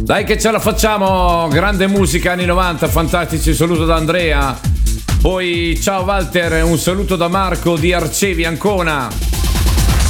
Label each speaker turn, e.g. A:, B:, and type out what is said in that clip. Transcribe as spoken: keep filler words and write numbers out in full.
A: Dai che ce la facciamo, grande musica anni novanta, fantastici, saluto da Andrea. Poi ciao Walter, un saluto da Marco di Arcevi Ancona.